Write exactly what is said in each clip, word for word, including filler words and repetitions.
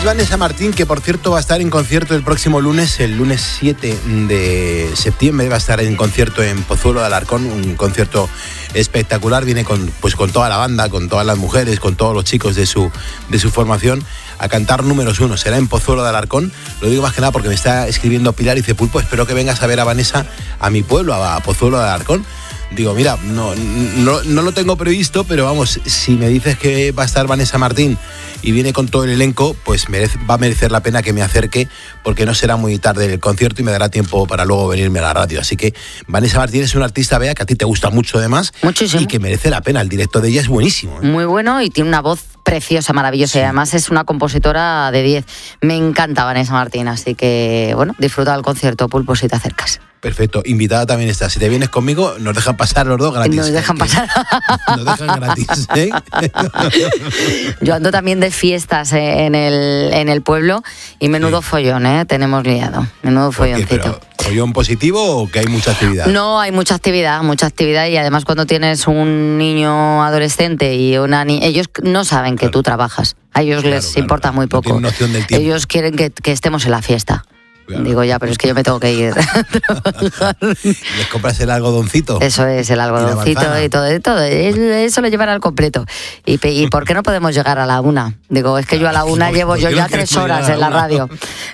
Es Vanessa Martín, que por cierto va a estar en concierto el próximo lunes, el lunes siete de septiembre, va a estar en concierto en Pozuelo de Alarcón, un concierto espectacular. Viene con, pues, con toda la banda, con todas las mujeres, con todos los chicos de su, de su formación, a cantar números uno. Será en Pozuelo de Alarcón. Lo digo más que nada porque me está escribiendo Pilar y dice: Pulpo, espero que vengas a ver a Vanessa a mi pueblo, a Pozuelo de Alarcón. Digo, mira, no, no, no lo tengo previsto, pero vamos, si me dices que va a estar Vanessa Martín y viene con todo el elenco, pues merece, va a merecer la pena que me acerque, porque no será muy tarde el concierto y me dará tiempo para luego venirme a la radio. Así que Vanessa Martín es una artista, Bea, que a ti te gusta mucho además. Muchísimo. Y que merece la pena. El directo de ella es buenísimo, ¿eh? Muy bueno, y tiene una voz preciosa, maravillosa, sí. Y además es una compositora de diez. Me encanta Vanessa Martín, así que, bueno, disfruta del concierto, Pulpo, si te acercas. Perfecto, invitada también está. Si te vienes conmigo, nos dejan pasar los dos gratis. Nos dejan ¿eh? pasar. Nos dejan gratis, ¿eh? Yo ando también de fiestas en el, en el pueblo y menudo sí. follón, ¿eh? Tenemos liado. Menudo folloncito. ¿Follón positivo o que hay mucha actividad? No, hay mucha actividad, mucha actividad, y además cuando tienes un niño adolescente y una niña, ellos no saben que claro. tú trabajas. A ellos claro, les claro, importa claro. muy poco. No tienen noción del tiempo. Ellos quieren que, que estemos en la fiesta. Claro. Digo, ya, pero es que yo me tengo que ir. ¿Les compras el algodoncito? Eso es, el algodoncito y, y todo, y todo. Eso lo llevan al completo. Y, ¿Y por qué no podemos llegar a la una? Digo, es que yo a la una llevo yo ya tres horas en la radio.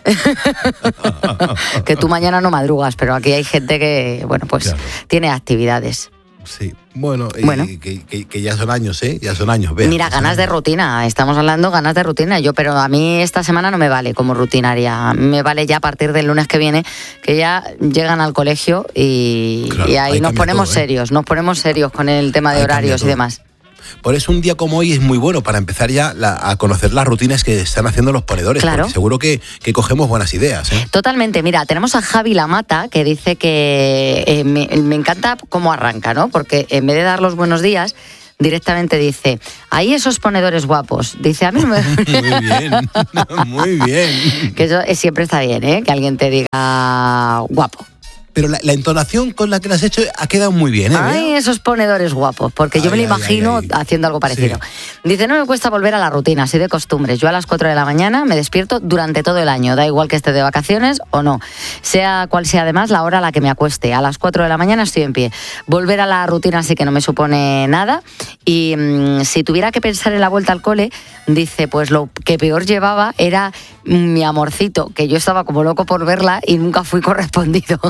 Que tú mañana no madrugas, pero aquí hay gente que, bueno, pues claro. tiene actividades. Sí, bueno, bueno. Y que, que, que ya son años, ¿eh? Ya son años. Vea, Mira, ganas de rutina, estamos hablando ganas de rutina. Yo, pero a mí esta semana no me vale como rutinaria. Me vale ya a partir del lunes que viene, que ya llegan al colegio y, claro, y ahí, ahí nos ponemos todo, ¿eh? serios, nos ponemos serios con el tema de ahí horarios y demás. Por eso un día como hoy es muy bueno para empezar ya la, a conocer las rutinas que están haciendo los ponedores, claro. porque seguro que, que cogemos buenas ideas, ¿eh? Totalmente. Mira, tenemos a Javi Lamata, que dice que eh, me, me encanta cómo arranca, ¿no? Porque en vez de dar los buenos días, directamente dice: ahí esos ponedores guapos. Dice, a mí me... Muy bien, muy bien. Que eso siempre está bien, ¿eh? Que alguien te diga guapo. Pero la, la entonación con la que lo has hecho ha quedado muy bien, ¿eh? Ay, esos ponedores guapos, porque ay, yo me lo imagino ay, ay. haciendo algo parecido. Sí. Dice, no me cuesta volver a la rutina, así de costumbres. Yo a las cuatro de la mañana me despierto durante todo el año, da igual que esté de vacaciones o no. Sea cual sea además la hora a la que me acueste. A las cuatro de la mañana estoy en pie. Volver a la rutina sí que no me supone nada. Y mmm, si tuviera que pensar en la vuelta al cole, dice, pues lo que peor llevaba era mi amorcito, que yo estaba como loco por verla y nunca fui correspondido.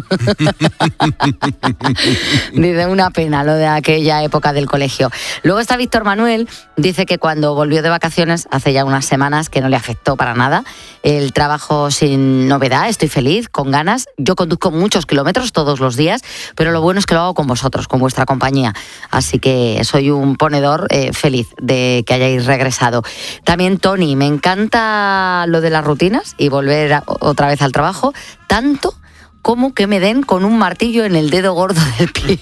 Dice, una pena lo de aquella época del colegio. Luego está Víctor Manuel, dice que cuando volvió de vacaciones hace ya unas semanas que no le afectó para nada el trabajo sin novedad. Estoy feliz, con ganas. Yo conduzco muchos kilómetros todos los días, pero lo bueno es que lo hago con vosotros, con vuestra compañía. Así que soy un ponedor eh, feliz de que hayáis regresado. También Tony, me encanta lo de las rutinas y volver a, otra vez al trabajo, tanto como que me den con un martillo en el dedo gordo del pie.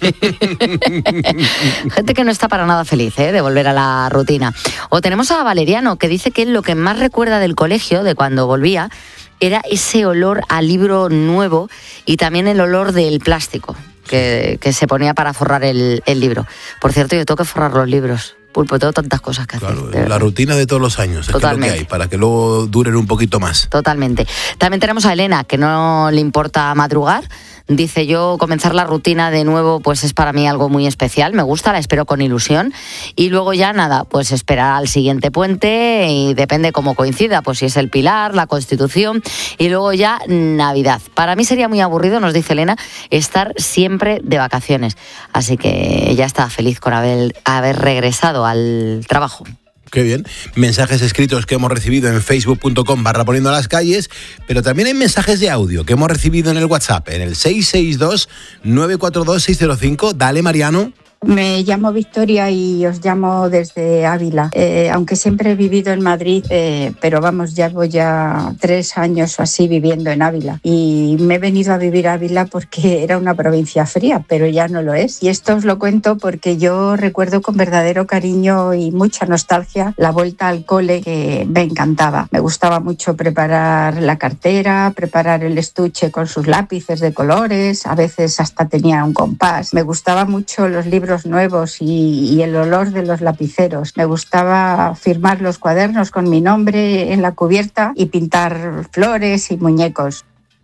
Gente que no está para nada feliz, ¿eh? De volver a la rutina. O tenemos a Valeriano, que dice que lo que más recuerda del colegio, de cuando volvía, era ese olor a libro nuevo y también el olor del plástico que, que se ponía para forrar el, el libro. Por cierto, yo tengo que forrar los libros. Pulpo, tengo tantas cosas que hacer. Claro, la rutina de todos los años, es que lo que hay, para que luego duren un poquito más. Totalmente. También tenemos a Elena, que no le importa madrugar. Dice, yo comenzar la rutina de nuevo pues es para mí algo muy especial, me gusta, la espero con ilusión. Y luego ya nada, pues esperar al siguiente puente y depende cómo coincida, pues si es el Pilar, la Constitución y luego ya Navidad. Para mí sería muy aburrido, nos dice Elena, estar siempre de vacaciones. Así que ella está feliz con haber, haber regresado al trabajo. Qué bien. Mensajes escritos que hemos recibido en facebook punto com barra poniendo las calles, pero también hay mensajes de audio que hemos recibido en el WhatsApp, en el seis seis dos, nueve cuatro dos, seis cero cinco. Dale, Mariano. Me llamo Victoria y os llamo desde Ávila, eh, aunque siempre he vivido en Madrid, eh, pero vamos, llevo ya tres años o así viviendo en Ávila y me he venido a vivir a Ávila porque era una provincia fría, pero ya no lo es. Y esto os lo cuento porque yo recuerdo con verdadero cariño y mucha nostalgia la vuelta al cole, que me encantaba. Me gustaba mucho preparar la cartera, preparar el estuche con sus lápices de colores, a veces hasta tenía un compás. Me gustaban mucho los libros libros nuevos y, y el olor de los lapiceros. Me gustaba firmar los cuadernos con mi nombre en la cubierta y pintar flores y muñecos.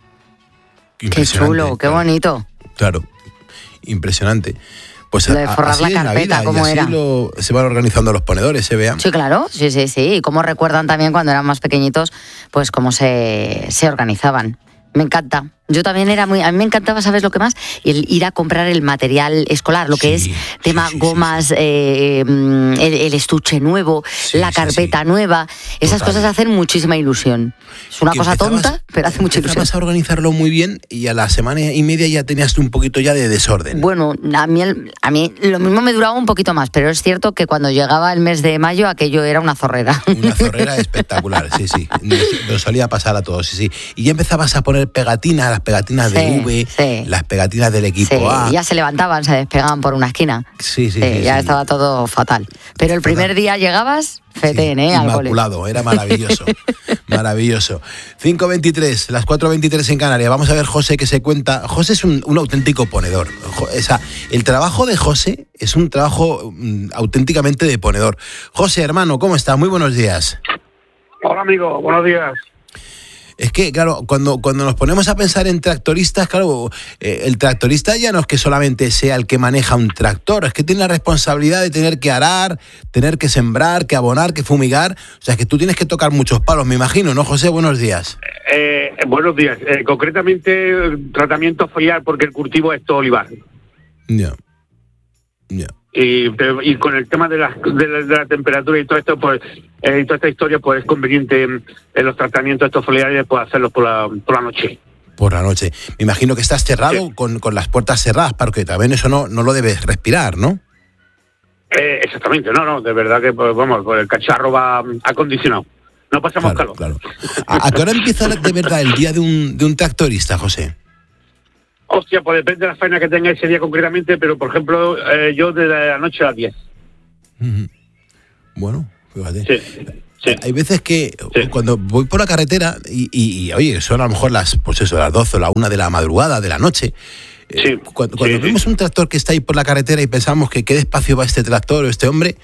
Qué chulo, qué claro. bonito. Claro, impresionante. Pues Lo de forrar así la es carpeta, vida, ¿cómo y así era? Lo, se van organizando los ponedores, se vean. Sí, claro, sí, sí, sí. Y cómo recuerdan también cuando eran más pequeñitos, pues cómo se, se organizaban. Me encanta. Yo también era muy... A mí me encantaba, ¿sabes lo que más? El ir a comprar el material escolar, lo que Sí, es sí, tema sí, gomas, sí, sí. Eh, el, el estuche nuevo, Sí, la sí, carpeta sí. nueva. Esas Total. cosas hacen muchísima ilusión. Es una Que cosa empezabas- tonta, pero hace mucha ilusión. Empezabas a organizarlo muy bien y a la semana y media ya tenías un poquito ya de desorden. Bueno, a mí, el- a mí lo mismo me duraba un poquito más, pero es cierto que cuando llegaba el mes de mayo aquello era una zorrera. Una zorrera espectacular, sí, sí. Nos, nos solía pasar a todos, sí, sí. Y ya empezabas a poner pegatinas, las pegatinas Sí, de V, sí. las pegatinas del equipo Sí, A. ya se levantaban, se despegaban por una esquina. Sí, sí, Sí, sí, ya sí. estaba todo fatal. Pero el primer Fatal. día llegabas, Sí, fetén, ¿eh? Al cole. inmaculado, era maravilloso, maravilloso. cinco veintitrés, las cuatro veintitrés en Canarias. Vamos a ver José que se cuenta. José es un, un auténtico ponedor. Jo- o sea, el trabajo de José es un trabajo mm, auténticamente de ponedor. José, hermano, ¿cómo está? Muy buenos días. Hola amigo, buenos días. Es que, claro, cuando, cuando nos ponemos a pensar en tractoristas, claro, eh, el tractorista ya no es que solamente sea el que maneja un tractor, es que tiene la responsabilidad de tener que arar, tener que sembrar, que abonar, que fumigar. O sea, que tú tienes que tocar muchos palos, me imagino, ¿no, José? Buenos días. Eh, buenos días. Eh, concretamente, tratamiento foliar porque el cultivo es todo olivar. Ya. Ya. Y, pero- y con el tema de la, de la, de la temperatura y todo esto, pues, eh, y toda esta historia, pues es conveniente en, en los tratamientos estos foliares, pues hacerlos por la, por la noche. Por la noche. Me imagino que estás cerrado Sí. con, con las puertas cerradas, porque también eso no, no lo debes respirar, ¿no? Eh, exactamente, no, no, de verdad que, pues, vamos, pues el cacharro va acondicionado. No pasamos Claro, calor. claro. ¿A, a qué hora empieza de verdad el día de un, de un tractorista, José? Hostia, pues depende de la faena que tenga ese día concretamente, pero por ejemplo, eh, yo de la noche a las diez. Ujú. Bueno, fíjate. Sí, sí. Hay veces que Sí. cuando voy por la carretera y, y- y, oye, son a lo mejor las, pues eso, las doce o la una de la madrugada, de la noche. eh, Sí, Cuando, cuando sí, sí. vemos un tractor que está ahí por la carretera y pensamos que qué despacio va este tractor o este hombre,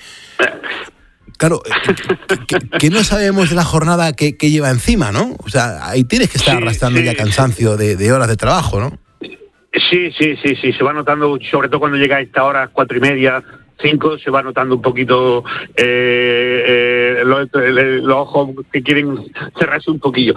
claro, eh, que, que- que no sabemos de la jornada que, que lleva encima, ¿no? O sea, ahí tienes que estar Sí, arrastrando sí, ya cansancio de, de horas de trabajo, ¿no? Sí, sí, sí, sí, se va notando, sobre todo cuando llega a esta hora, cuatro y media, cinco, se va notando un poquito eh, eh, los, eh, los ojos que quieren cerrarse un poquillo.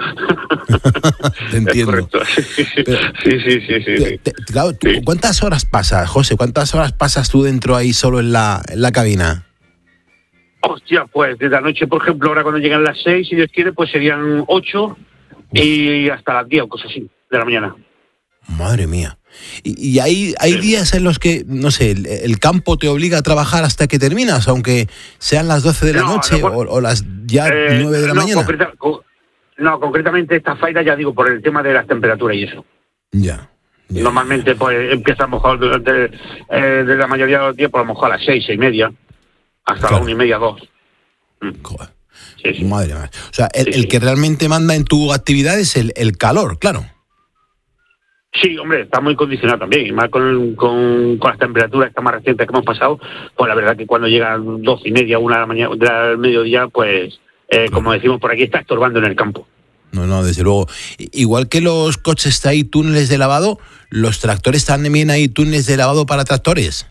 Te entiendo. Es correcto. Sí, sí, Pero- sí, sí, sí, sí, Te- sí. te- claro, tú- Sí. ¿cuántas horas pasas, José? ¿Cuántas horas pasas tú dentro ahí solo en la, en la cabina? Hostia, pues desde la noche, por ejemplo, ahora cuando llegan las seis, si Dios quiere, pues serían ocho y hasta las diez o cosas así, de la mañana. Madre mía. Y, y hay, hay Sí. días en los que, no sé, el, el campo te obliga a trabajar hasta que terminas, aunque sean las doce de la No, noche no, o, o las ya Eh, nueve de la no, mañana. concreta- co- no, concretamente esta faena, ya digo, por el tema de las temperaturas y eso. Ya. ya. Normalmente pues empieza a lo mejor durante eh, de la mayoría de los días, por lo mejor a las seis, seis y media, hasta Claro. la una y media, dos. Mm, Joder, Sí, sí. madre mía. O sea, el, Sí, el sí. que realmente manda en tu actividad es el, el calor, claro. Sí, hombre, está muy condicionado también, y más con, con, con las temperaturas estas más recientes que hemos pasado, pues la verdad que cuando llegan dos y media, una de la mañana, del mediodía, pues eh, como decimos por aquí, está estorbando en el campo. No, no, desde luego. I- Igual que los coches hay túneles de lavado, los tractores también hay túneles de lavado para tractores.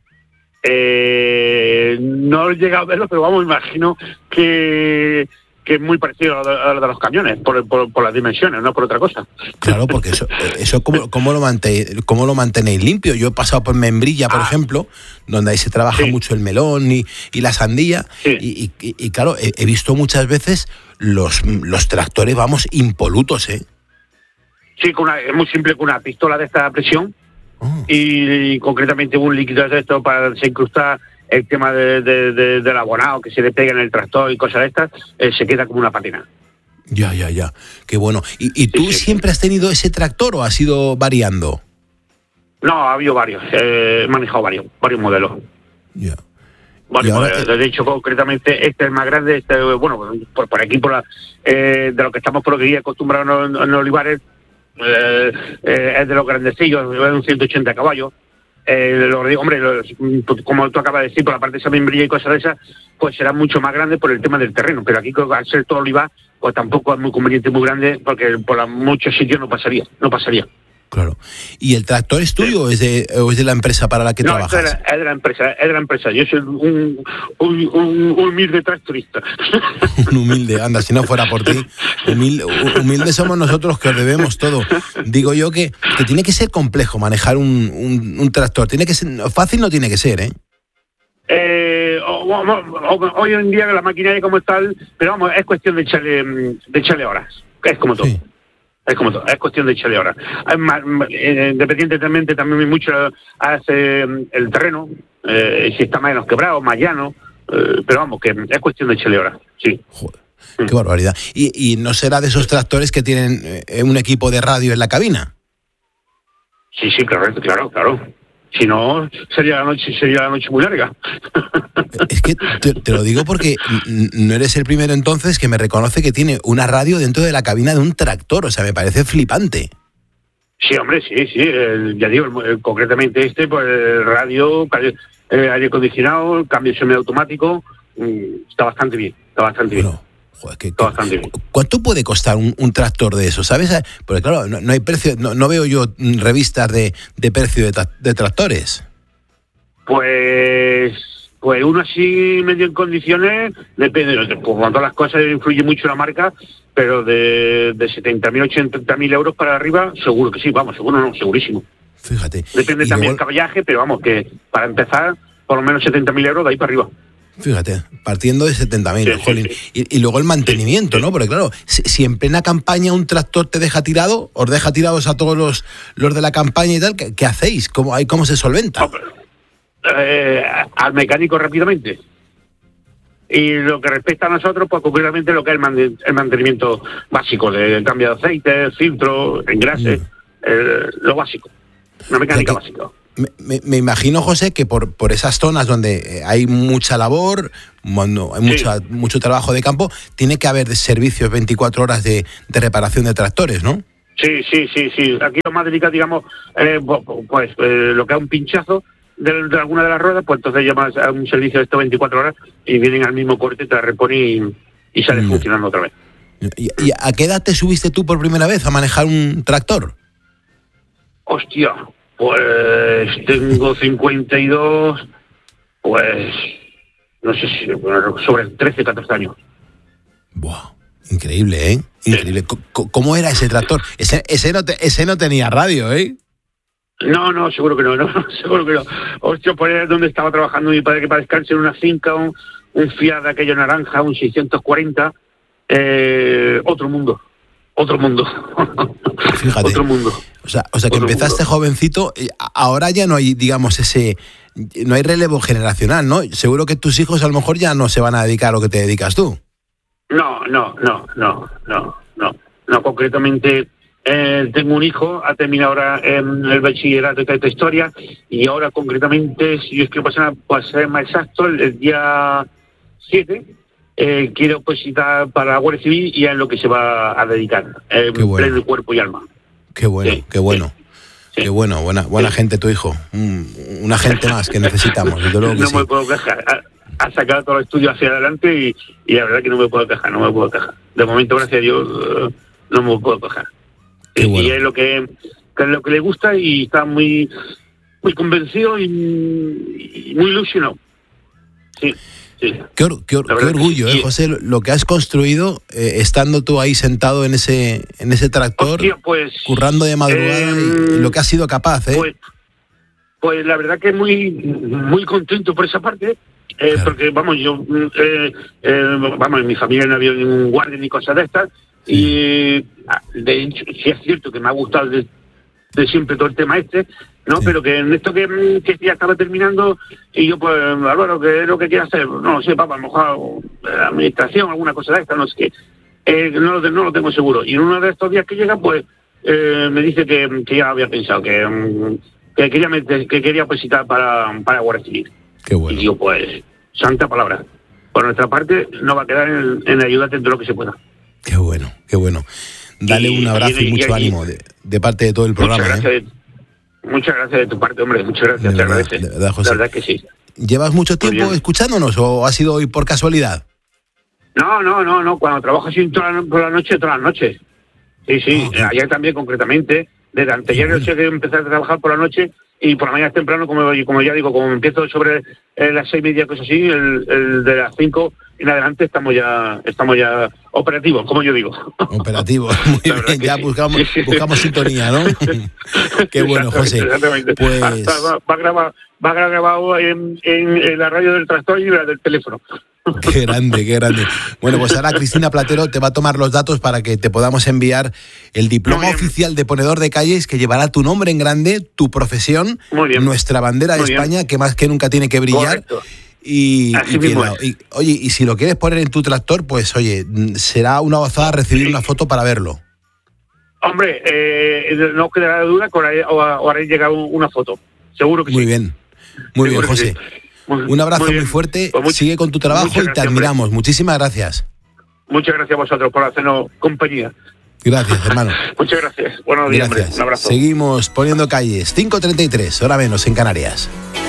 Eh, no he llegado a verlo, pero vamos, imagino que, que es muy parecido a lo de, a lo de los camiones, por, por, por las dimensiones, no por otra cosa. Claro, porque eso, eso ¿cómo, cómo, lo mante- ¿cómo lo mantenéis limpio? Yo he pasado por Membrilla, por Ah. ejemplo, donde ahí se trabaja Sí. mucho el melón y, y la sandía, Sí. y, y- y, claro, he, he visto muchas veces los, los tractores, vamos, impolutos, ¿eh? Sí, con una, es muy simple, con una pistola de esta presión Oh, y, concretamente un líquido de esto para desincrustar el tema de, de, de- del abonado que se le pega en el tractor y cosas de estas, eh, se queda como una patina. ya, ya, ya, qué bueno. ¿Y, y tú Sí, sí, sí. siempre has tenido ese tractor o has ido variando? No, ha habido varios, eh, he manejado varios, varios modelos. Ya. Varios Y ahora, modelos. De hecho, concretamente, este es el más grande, este, bueno, por, por aquí, por la, eh, de lo que estamos por aquí acostumbrados en, en Olivares, eh, eh, es de los grandecillos, es un ciento ochenta caballos. Eh, lo digo, hombre, los, como tú acabas de decir, por la parte de esa membrilla y cosas de esas, pues será mucho más grande por el tema del terreno. Pero aquí, al ser todo olivar, pues tampoco es muy conveniente, muy grande, porque por la, muchos sitios no pasaría, no pasaría. Claro. ¿Y el tractor es tuyo o es de, o es de la empresa para la que no, trabajas? No, es de la empresa, es de la empresa. Yo soy un, un, un, un humilde tractorista. Un humilde, anda, si no fuera por ti. Humilde, humildes somos nosotros que os debemos todo. Digo yo que, que tiene que ser complejo manejar un, un, un tractor. Tiene que ser, fácil no tiene que ser, ¿eh? Eh, o, o, o, hoy en día la maquinaria como tal, pero vamos, es cuestión de echarle, de echarle horas. Es como todo. Sí. Es como todo, es cuestión de echarle horas. Independientemente también mucho hace el terreno, eh, si está menos quebrado, más llano, eh, pero vamos, que es cuestión de echarle horas, sí. Joder, qué barbaridad. ¿Y, y no será de esos tractores que tienen eh, un equipo de radio en la cabina? Sí, sí, claro, claro, claro. Si no, sería la noche, sería la noche muy larga. Es que te, te lo digo porque no eres el primero entonces que me reconoce que tiene una radio dentro de la cabina de un tractor. O sea, me parece flipante. Sí, hombre, sí, sí. El, ya digo, el, concretamente este, pues el radio, el aire acondicionado, cambio semiautomático, está bastante bien, está bastante bueno. bien. Joder, que, que, ¿cuánto puede costar un, un tractor de eso? ¿Sabes? Porque claro, no, no hay precio, no, no veo yo revistas de, de precio de, tra, de tractores. Pues, pues uno así medio en condiciones, depende, pues con todas las cosas influye mucho la marca, pero de, de setenta mil, ochenta mil euros para arriba, seguro que sí, vamos, seguro no, segurísimo. Fíjate. Depende también del caballaje, pero vamos, que para empezar, por lo menos setenta mil euros de ahí para arriba. Fíjate, partiendo de setenta mil, sí, jolín. Sí, sí. Y, y luego el mantenimiento, sí, sí. ¿no? Porque claro, si, si en plena campaña un tractor te deja tirado, os deja tirados a todos los, los de la campaña y tal, ¿qué, qué hacéis? ¿Cómo, ¿Cómo se solventa? No, pero, eh, al mecánico rápidamente. Y lo que respecta a nosotros, pues concretamente lo que es el, man, el mantenimiento básico, de cambio de aceite, filtro, engrase, mm. eh, lo básico. Una mecánica básica. Me, me, me imagino, José, que por, por esas zonas donde hay mucha labor, bueno, hay mucha, sí. mucho trabajo de campo, tiene que haber servicios veinticuatro horas de, de reparación de tractores, ¿no? Sí, sí, sí, sí. Aquí lo más delicado, digamos, eh, pues eh, lo que es un pinchazo de, de alguna de las ruedas, pues entonces llamas a un servicio de estos veinticuatro horas y vienen al mismo corte, te la reponen y, y sale mm. funcionando otra vez. ¿Y, ¿Y a qué edad te subiste tú por primera vez a manejar un tractor? Hostia... Pues tengo cincuenta y dos, pues no sé si sobre trece, catorce años. Buah, increíble, ¿eh? Increíble. Sí. ¿Cómo era ese tractor? Ese, ese, no te, ese no tenía radio, ¿eh? No, no, seguro que no, no, seguro que no. Hostia, por ahí donde estaba trabajando mi padre, que para descansar en una finca, un, un Fiat de aquello naranja, un seiscientos cuarenta, eh, otro mundo. Otro mundo. Fíjate. Otro mundo. O sea, o sea que Otro empezaste mundo. jovencito, ahora ya no hay, digamos, ese, no hay relevo generacional, ¿no? Seguro que tus hijos a lo mejor ya no se van a dedicar a lo que te dedicas tú. No, no, no, no, no, no. No, concretamente eh, tengo un hijo, ha terminado ahora eh, el bachillerato de esta historia, y ahora concretamente, si yo quiero pasar, pues ser más exacto, el, el día siete, Eh, quiero opositar para la Guardia Civil y es lo que se va a dedicar, eh, bueno. pleno de cuerpo y alma. Qué bueno, sí, qué bueno. Sí. Qué bueno, buena, buena sí. gente tu hijo. Mm, una gente más que necesitamos. Desde luego que no sí. me puedo quejar. Ha, ha sacado todos los estudios hacia adelante y, y la verdad que no me puedo quejar, no me puedo quejar. De momento, gracias a Dios, uh, no me puedo quejar. Qué y, bueno. y es lo que, que es lo que le gusta y está muy, muy convencido y, y muy ilusionado. Sí. Sí. Qué, or, qué, or, qué orgullo, eh, José, lo que has construido eh, estando tú ahí sentado en ese en ese tractor, Hostia, pues, currando de madrugada eh, y lo que has sido capaz, ¿eh? Pues, pues la verdad que muy muy contento por esa parte, eh, claro. porque vamos, yo, eh, eh, vamos, en mi familia no había ningún guardia ni cosas de estas, sí. y de hecho, sí es cierto que me ha gustado de, de siempre todo el tema este, ¿no? Sí. Pero que en esto que, que ya estaba terminando y yo pues, Álvaro, ¿qué es lo que quiero hacer? No sé, papá, a lo mejor la administración, alguna cosa de esta, no sé qué. Eh, no, lo, no lo tengo seguro. Y en uno de estos días que llega, pues, eh, me dice que, que ya había pensado, que, que quería meter, que quería visitar para, para Guardia Civil. Qué bueno. Y digo, pues, santa palabra. Por nuestra parte, no va a quedar en, en ayudarte en todo lo que se pueda. Qué bueno, qué bueno. Dale y, un abrazo y, y mucho y, ánimo de, de parte de todo el programa. Muchas gracias. ¿eh? Muchas gracias de tu parte, hombre, muchas gracias, De te verdad, agradece. de verdad, José. La verdad que sí. ¿Llevas mucho Muy tiempo bien. escuchándonos o ha sido hoy por casualidad? No, no, no, no, cuando trabajo así toda la, por la noche, todas las noches. Sí, sí, Ah, ok. ayer también concretamente, desde anteayer bueno. yo sé que empecé a trabajar por la noche y por la mañana temprano, como, como ya digo, como empiezo sobre eh, las seis y media, cosas así, el, el de las cinco en adelante estamos ya estamos ya operativos, como yo digo. Operativo, muy La verdad bien, que ya sí. buscamos, Sí, sí. buscamos sintonía, ¿no? Qué bueno, José. Exactamente. Pues Hasta va, va, grabado, va grabado en, en, en la radio del tractor y la del teléfono. qué grande, qué grande. Bueno, pues ahora Cristina Platero te va a tomar los datos para que te podamos enviar el diploma Muy bien. oficial de ponedor de calles que llevará tu nombre en grande, tu profesión, Muy bien. nuestra bandera de Muy bien. España, que más que nunca tiene que brillar. Correcto. Y, Así y que mismo la- es. y- oye, y si lo quieres poner en tu tractor, pues oye, mm, será una gozada recibir una foto para verlo. Hombre, eh, no quedará duda que haré, o, o haré llegar un- una foto. Seguro que Muy sí. bien, muy bien, Seguro que José. sí. Muy- Un abrazo muy, bien. fuerte, Pues much- sigue con tu trabajo muchas y te gracias, hombre. admiramos. Muchísimas gracias. Muchas gracias a vosotros por hacernos compañía. Gracias, hermano. Muchas gracias. Buenos días, hombre. Gracias. Un abrazo. Seguimos poniendo calles. cinco treinta y tres, hora menos en Canarias.